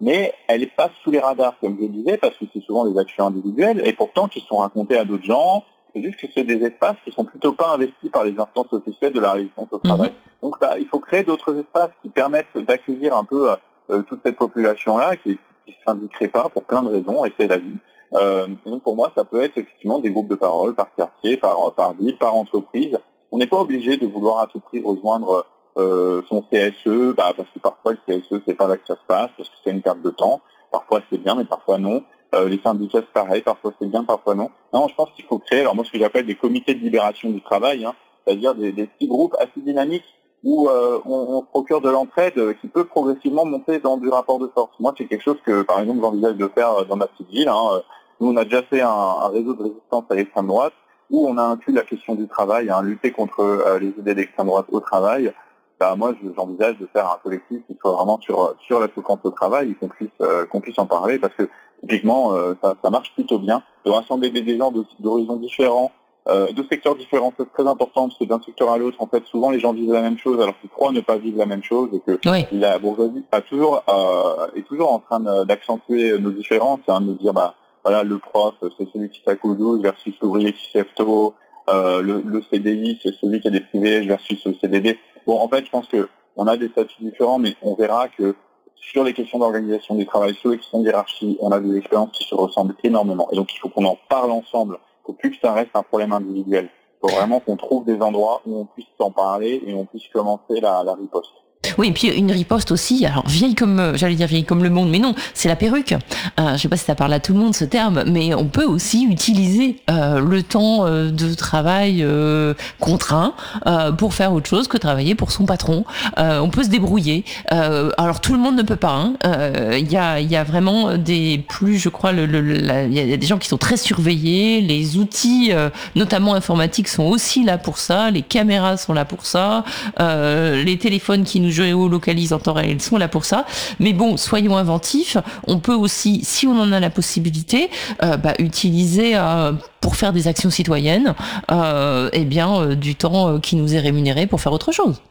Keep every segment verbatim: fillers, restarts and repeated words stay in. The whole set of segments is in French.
mais elle est pas sous les radars, comme je le disais, parce que c'est souvent des actions individuelles, et pourtant qui sont racontées à d'autres gens. C'est juste que c'est des espaces qui sont plutôt pas investis par les instances officielles de la résistance au travail. Mmh. Donc là, il faut créer d'autres espaces qui permettent d'accueillir un peu euh, toute cette population-là, qui ne s'indiquerait pas pour plein de raisons, et c'est la vie. Euh, donc pour moi, ça peut être effectivement des groupes de parole par quartier, par, par ville, par entreprise. On n'est pas obligé de vouloir à tout prix rejoindre euh, son C S E, bah, parce que parfois le C S E, c'est pas là que ça se passe, parce que c'est une perte de temps. Parfois c'est bien, mais parfois non. Euh, les syndicats, c'est pareil, parfois c'est bien, parfois non. Non, je pense qu'il faut créer, alors moi ce que j'appelle des comités de libération du travail, hein, c'est-à-dire des, des petits groupes assez dynamiques où euh, on, on procure de l'entraide euh, qui peut progressivement monter dans du rapport de force. Moi, c'est quelque chose que, par exemple, j'envisage de faire dans ma petite ville. Hein. Nous, on a déjà fait un, un réseau de résistance à l'extrême droite où on a inclus la question du travail, hein, lutter contre euh, les idées d'extrême droite au travail. Bah, moi, j'envisage de faire un collectif qui soit vraiment sur sur la souffrance au travail et qu'on puisse euh, qu'on puisse en parler, parce que typiquement, euh, ça, ça marche plutôt bien de rassembler des, des gens d'horizons différents, euh, de secteurs différents. C'est très important parce que d'un secteur à l'autre, en fait, souvent les gens vivent la même chose alors qu'ils croient ne pas vivre la même chose, et que oui. la bourgeoisie a toujours euh, est toujours en train d'accentuer nos différences, hein, de nous dire bah voilà, le prof, c'est celui qui s'accoude douze versus l'ouvrier qui se lève tôt, euh, le, le C D I, c'est celui qui a des privilèges versus le C D D. Bon, en fait, je pense que on a des statuts différents, mais on verra que sur les questions d'organisation du travail, sur les questions d'hierarchie, on a des expériences qui se ressemblent énormément. Et donc, il faut qu'on en parle ensemble. Il ne faut plus que ça reste un problème individuel. Il faut vraiment qu'on trouve des endroits où on puisse en parler et on puisse commencer la, la riposte. Oui, et puis une riposte aussi, alors vieille comme, j'allais dire vieille comme le monde, mais non, c'est la perruque. Euh, je sais pas si ça parle à tout le monde ce terme, mais on peut aussi utiliser euh, le temps euh, de travail euh, contraint euh, pour faire autre chose que travailler pour son patron. Euh, on peut se débrouiller. Euh, alors tout le monde ne peut pas. Il hein. euh, y, a, y a vraiment des plus, je crois, le, le, la, y a des gens qui sont très surveillés. Les outils, euh, notamment informatiques, sont aussi là pour ça. Les caméras sont là pour ça. Euh, les téléphones qui nous géolocalisent en temps réel sont là pour ça. Mais bon, soyons inventifs. On peut aussi, si on en a la possibilité, euh, bah, utiliser euh, pour faire des actions citoyennes, euh, eh bien, euh, du temps euh, qui nous est rémunéré pour faire autre chose.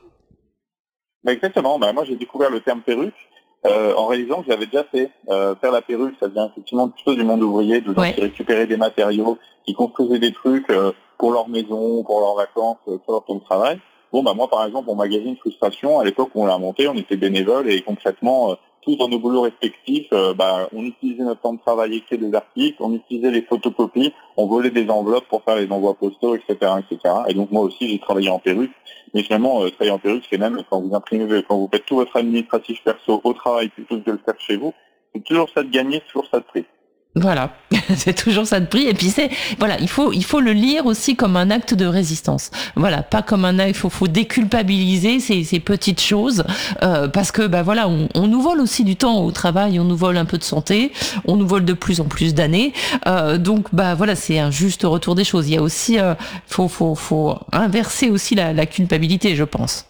Bah exactement. Bah, moi, j'ai découvert le terme perruque euh, en réalisant que j'avais déjà fait. Euh, faire la perruque, ça vient effectivement plutôt du monde ouvrier, de gens ouais. qui récupéraient des matériaux, qui construisaient des trucs euh, pour leur maison, pour leurs vacances, euh, pour leur temps de travail. Bon, bah moi, par exemple, mon magazine Frustration, à l'époque où on l'a monté, on était bénévoles et concrètement, euh, tous dans nos boulots respectifs, euh, bah, on utilisait notre temps de travail, écrire des articles, on utilisait les photocopies, on volait des enveloppes pour faire les envois postaux, et cetera, et cetera. Et donc moi aussi, j'ai travaillé en perruque. Mais finalement, euh, travailler en perruque, c'est même quand vous imprimez, quand vous faites tout votre administratif perso au travail plutôt que de le faire chez vous, c'est toujours ça de gagner, toujours ça de prix. Voilà, c'est toujours ça de prix. Et puis c'est voilà, il faut il faut le lire aussi comme un acte de résistance. Voilà, pas comme un acte. Il faut, faut déculpabiliser ces, ces petites choses euh, parce que bah voilà, on, on nous vole aussi du temps au travail, on nous vole un peu de santé, on nous vole de plus en plus d'années. Euh, donc bah voilà, c'est un juste retour des choses. Il y a aussi euh, faut faut faut inverser aussi la, la culpabilité, je pense.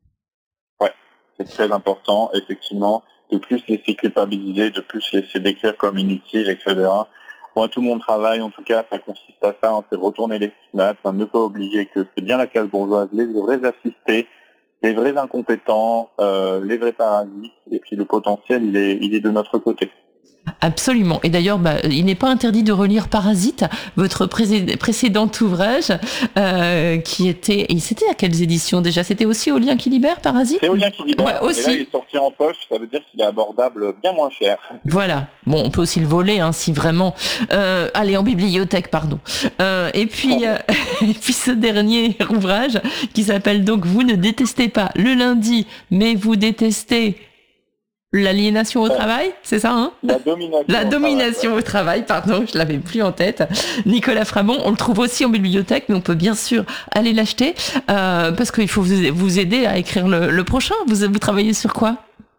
Ouais, c'est très important, effectivement. De plus laisser culpabiliser, de plus laisser décrire comme inutile, et cetera. Moi, tout mon travail, en tout cas, ça consiste à ça, hein, c'est retourner les stigmates, hein, ne pas oublier que c'est bien la classe bourgeoise, les vrais assistés, les vrais incompétents, euh, les vrais parasites, et puis le potentiel, il est, il est de notre côté. Absolument. Et d'ailleurs, bah, il n'est pas interdit de relire Parasite, votre pré- précédent ouvrage, euh, qui était... Et c'était à quelles éditions déjà ? C'était aussi Au Lien qui libère, Parasite ? C'est Au Lien qui libère. Ouais, aussi. Et là, il est sorti en poche, ça veut dire qu'il est abordable bien moins cher. Voilà. Bon, on peut aussi le voler, hein, si vraiment... Euh, allez, en bibliothèque, pardon. Euh, et puis, euh, et puis ce dernier ouvrage, qui s'appelle donc « Vous ne détestez pas le lundi, mais vous détestez... » L'aliénation au travail, c'est ça, hein ? La domination. La au domination travail, au travail, pardon, je l'avais plus en tête. Nicolas Framont, on le trouve aussi en bibliothèque, mais on peut bien sûr aller l'acheter euh, parce qu'il faut vous, vous aider à écrire le, le prochain. Vous, vous travaillez sur quoi ?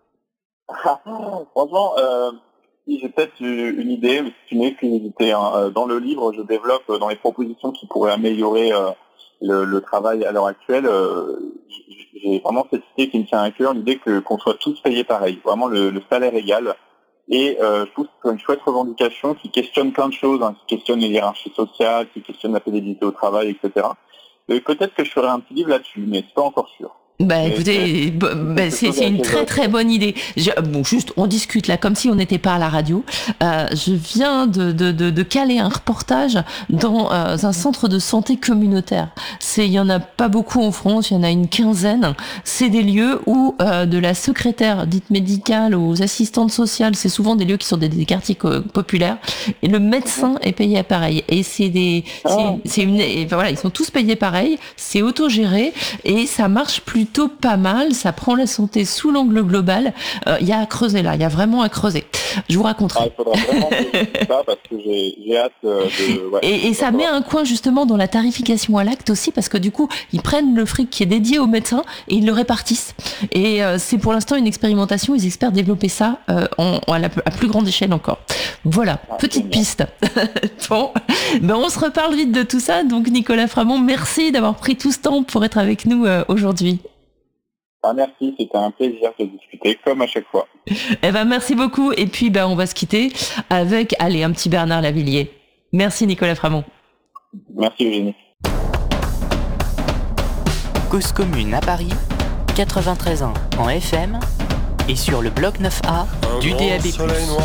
Franchement, euh, j'ai peut-être une idée, mais c'est une exclusivité. Hein. Dans le livre, je développe dans les propositions qui pourraient améliorer euh, le, le travail à l'heure actuelle. Euh, j'ai vraiment cette idée qui me tient à cœur, l'idée que qu'on soit tous payés pareil, vraiment le, le salaire égal. Et euh, je trouve que c'est une chouette revendication qui questionne plein de choses, hein, qui questionne les hiérarchies sociales, qui questionne la pénibilité au travail, et cetera. Et peut-être que je ferai un petit livre là-dessus, mais c'est pas encore sûr. Bah écoutez, bah, bah, c'est, c'est une très très bonne idée. Je, bon, juste, on discute là comme si on n'était pas à la radio. Euh, je viens de, de, de, de caler un reportage dans euh, un centre de santé communautaire. C'est, il y en a pas beaucoup en France, il y en a une quinzaine. C'est des lieux où euh, de la secrétaire dite médicale aux assistantes sociales, c'est souvent des lieux qui sont des, des quartiers co- populaires. Et le médecin est payé pareil. Et c'est des, c'est, Ah. c'est une, et voilà, ils sont tous payés pareil. C'est autogéré et ça marche plutôt pas mal, ça prend la santé sous l'angle global. Il euh, y a à creuser là, il y a vraiment à creuser. Je vous raconterai. Ah, il faudra vraiment que je dise ça parce que j'ai, j'ai hâte euh, de... Ouais, et, et ça met un coin justement dans la tarification à l'acte aussi parce que du coup, ils prennent le fric qui est dédié aux médecins et ils le répartissent. Et euh, c'est pour l'instant une expérimentation, ils espèrent développer ça euh, en, en, à, la, à plus grande échelle encore. Voilà, ah, petite piste. Bon, ben on se reparle vite de tout ça. Donc Nicolas Framont, merci d'avoir pris tout ce temps pour être avec nous euh, aujourd'hui. Ah, merci, c'était un plaisir de discuter, comme à chaque fois. Eh ben, merci beaucoup. Et puis, ben, on va se quitter avec, allez, un petit Bernard Lavilliers. Merci, Nicolas Framont. Merci, Eugénie. Cause commune à Paris, quatre-vingt-treize ans en F M et sur le bloc neuf A du D A B plus.